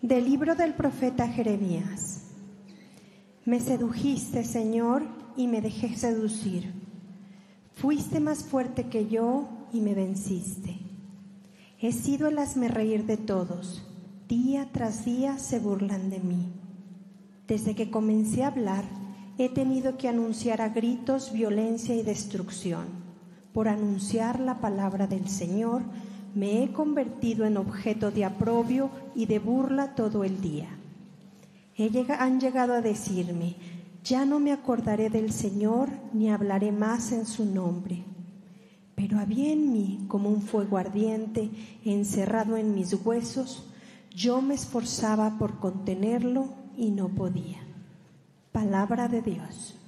Del libro del profeta Jeremías. Me sedujiste, Señor, y me dejé seducir. Fuiste más fuerte que yo y me venciste. He sido el hazmerreír de todos. Día tras día se burlan de mí. Desde que comencé a hablar, he tenido que anunciar a gritos violencia y destrucción. Por anunciar la palabra del Señor, me he convertido en objeto de aprobio y de burla todo el día. Han llegado a decirme, ya no me acordaré del Señor ni hablaré más en su nombre. Pero había en mí como un fuego ardiente encerrado en mis huesos. Yo me esforzaba por contenerlo y no podía. Palabra de Dios.